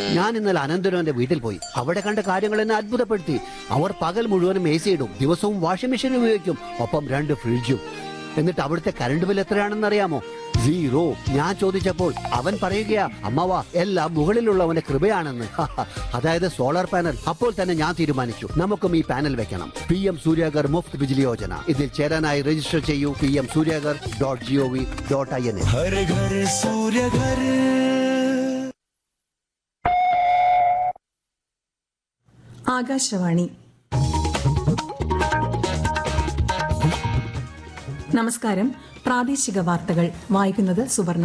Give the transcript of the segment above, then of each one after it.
ഞാൻ ഇന്നലെ അനന്തരവന്റെ വീട്ടിൽ പോയി. അവിടെ കണ്ട കാര്യങ്ങൾ എന്നെ അത്ഭുതപ്പെടുത്തി. അവർ പകൽ മുഴുവനും AC ഇടും, ദിവസവും വാഷിംഗ് മെഷീൻ ഉപയോഗിക്കും, ഒപ്പം 2 ഫ്രിഡ്ജും. എന്നിട്ട് അവിടുത്തെ കറണ്ട് ബിൽ എത്രയാണെന്ന് അറിയാമോ? 0. ഞാൻ ചോദിച്ചപ്പോൾ അവൻ പറയുകയാ, അമ്മവാ എല്ലാം മുകളിലുള്ളവന്റെ കൃപയാണെന്ന്. അതായത് സോളാർ പാനൽ. അപ്പോൾ തന്നെ ഞാൻ തീരുമാനിച്ചു, നമുക്കും ഈ പാനൽ വെക്കണം. PM സൂര്യാഗർ മുഫ്ത് ബിജ്ലി യോജന. ഇതിൽ ചേരാനായി രജിസ്റ്റർ ചെയ്യൂ pmsuryagar.gov.in. हर घर सूर्य घर. ആകാശവാണി. നമസ്കാരം. പ്രാദേശിക വാർത്തകൾ വായിക്കുന്നത് സുവർണ.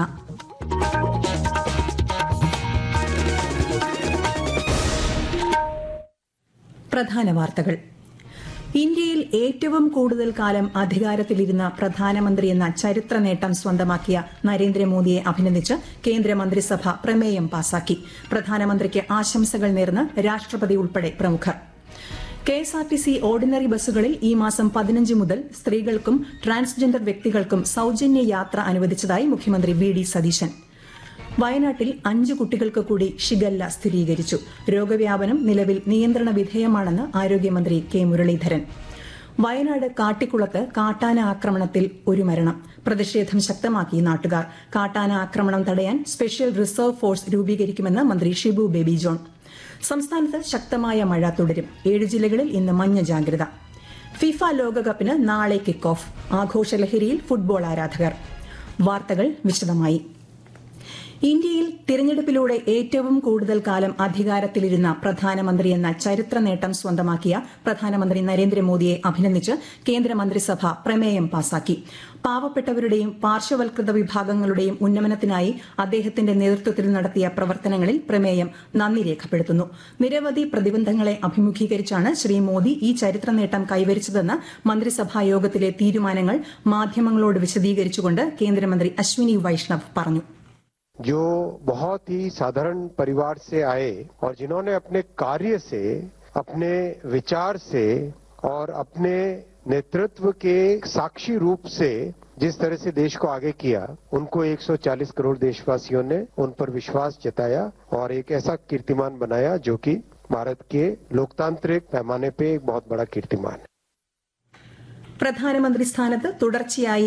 പ്രധാന വാർത്തകൾ. ഇന്ത്യയിൽ ഏറ്റവും കൂടുതൽ കാലം അധികാരത്തിലിരുന്ന പ്രധാനമന്ത്രി എന്ന ചരിത്ര നേട്ടം സ്വന്തമാക്കിയ നരേന്ദ്രമോദിയെ അഭിനന്ദിച്ച് കേന്ദ്രമന്ത്രിസഭ പ്രമേയം പാസാക്കി. പ്രധാനമന്ത്രിക്ക് ആശംസകൾ നേർന്ന് രാഷ്ട്രപതി ഉൾപ്പെടെ പ്രമുഖർ. KSRTC ഓർഡിനറി ബസ്സുകളിൽ ഈ മാസം 15 മുതൽ സ്ത്രീകൾക്കും ട്രാൻസ്ജെൻഡർ വ്യക്തികൾക്കും സൌജന്യ യാത്ര അനുവദിച്ചതായി മുഖ്യമന്ത്രി VD സതീശൻ. വയനാട്ടിൽ 5 കുട്ടികൾക്ക് കൂടി ഷിഗല്ല സ്ഥിരീകരിച്ചു. രോഗവ്യാപനം നിലവിൽ നിയന്ത്രണ വിധേയമാണെന്ന് ആരോഗ്യമന്ത്രി K മുരളീധരൻ. വയനാട് കാട്ടിക്കുളത്ത് കാട്ടാന ആക്രമണത്തിൽ 1 മരണം. പ്രതിഷേധം ശക്തമാക്കി നാട്ടുകാർ. കാട്ടാന ആക്രമണം തടയാൻ സ്പെഷ്യൽ റിസർവ് ഫോഴ്സ് രൂപീകരിക്കുമെന്ന് മന്ത്രി ഷിബു ബേബി ജോൺ. സംസ്ഥാനത്ത് ശക്തമായ മഴ തുടരും. 7 ജില്ലകളിൽ ഇന്ന് മഞ്ഞ ജാഗ്രത. ഫിഫ ലോകകപ്പിന് നാളെ കിക്ക് ഓഫ്. ആഘോഷലഹരിയിൽ ഫുട്ബോൾ ആരാധകർ. വാർത്തകൾ വിശദമായി. ഇന്ത്യയിൽ തിരഞ്ഞെടുപ്പിലൂടെ ഏറ്റവും കൂടുതൽ കാലം അധികാരത്തിലിരുന്ന പ്രധാനമന്ത്രി എന്ന ചരിത്ര നേട്ടം സ്വന്തമാക്കിയ പ്രധാനമന്ത്രി നരേന്ദ്രമോദിയെ അഭിനന്ദിച്ച് കേന്ദ്രമന്ത്രിസഭ പ്രമേയം പാസാക്കി. പാവപ്പെട്ടവരുടെയും പാർശ്വവൽകൃത വിഭാഗങ്ങളുടെയും ഉന്നമനത്തിനായി അദ്ദേഹത്തിന്റെ നേതൃത്വത്തിൽ നടത്തിയ പ്രവർത്തനങ്ങളിൽ പ്രമേയം നന്ദി രേഖപ്പെടുത്തുന്നു. നിരവധി പ്രതിബന്ധങ്ങളെ അഭിമുഖീകരിച്ചാണ് ശ്രീ മോദി ഈ ചരിത്ര നേട്ടം കൈവരിച്ചതെന്ന് മന്ത്രിസഭാ യോഗത്തിലെ തീരുമാനങ്ങൾ മാധ്യമങ്ങളോട് വിശദീകരിച്ചുകൊണ്ട് കേന്ദ്രമന്ത്രി അശ്വിനി വൈഷ്ണവ് പറഞ്ഞു. जो बहुत ही साधारण परिवार से आए और जिन्होंने अपने कार्य से, अपने विचार से और अपने नेतृत्व के साक्षी रूप से जिस तरह से देश को आगे किया, उनको 140 करोड़ देशवासियों ने उन पर विश्वास जताया और एक ऐसा कीर्तिमान बनाया जो कि भारत के लोकतांत्रिक पैमाने पे एक बहुत बड़ा कीर्तिमान है. പ്രധാനമന്ത്രി സ്ഥാനത്ത് തുടർച്ചയായി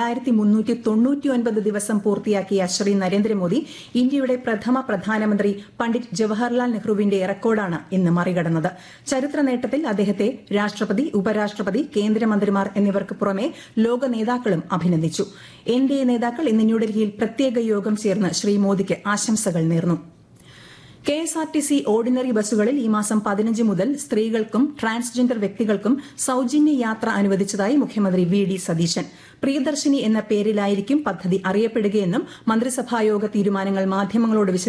4399 ദിവസം പൂർത്തിയാക്കിയ ശ്രീ നരേന്ദ്രമോദി ഇന്ത്യയുടെ പ്രഥമ പ്രധാനമന്ത്രി പണ്ഡിറ്റ് ജവഹർലാൽ നെഹ്റുവിന്റെ റെക്കോർഡാണ് ഇന്ന് മറികടന്നത്. ചരിത്ര നേട്ടത്തിൽ അദ്ദേഹത്തെ രാഷ്ട്രപതി, ഉപരാഷ്ട്രപതി, കേന്ദ്രമന്ത്രിമാർ എന്നിവർക്ക് പുറമെ ലോക നേതാക്കളും അഭിനന്ദിച്ചു. NDA നേതാക്കൾ ഇന്ന് ന്യൂഡൽഹിയിൽ പ്രത്യേക യോഗം ചേർന്ന് ശ്രീ മോദിക്ക് ആശംസകൾ നേർന്നു. KSRTC ഓർഡിനറി ബസ്സുകളിൽ ഈ മാസം 15 മുതൽ സ്ത്രീകൾക്കും ട്രാൻസ്ജെൻഡർ വ്യക്തികൾക്കും സൌജന്യ യാത്ര അനുവദിച്ചതായി മുഖ്യമന്ത്രി VD സതീശൻ. പ്രിയദർശിനി എന്ന പേരിലായിരിക്കും പദ്ധതി അറിയപ്പെടുകയെന്നും മന്ത്രിസഭായോഗ തീരുമാനങ്ങൾ മാധ്യമങ്ങളോട്